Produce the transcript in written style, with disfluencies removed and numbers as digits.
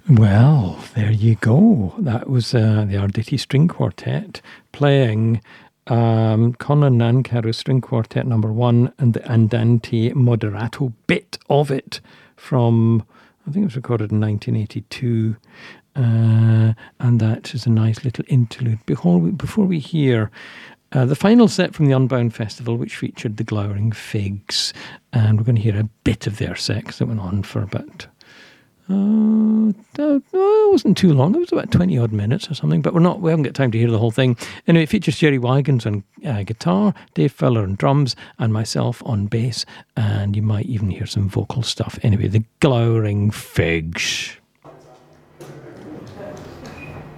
Well, there you go. That was the Arditi String Quartet playing Conran Nancarrow String Quartet number 1 and the Andante Moderato bit of it from, I think it was recorded in 1982. And that is a nice little interlude. Before we hear the final set from the Unbound Festival, which featured the Glowering Figs, and we're going to hear a bit of their set because it went on for about... it wasn't too long. It was about 20 odd minutes or something, but we haven't got time to hear the whole thing. Anyway, it features Jerry Wygans on guitar, Dave Fowler on drums, and myself on bass, and you might even hear some vocal stuff. Anyway, the Glowering Figs.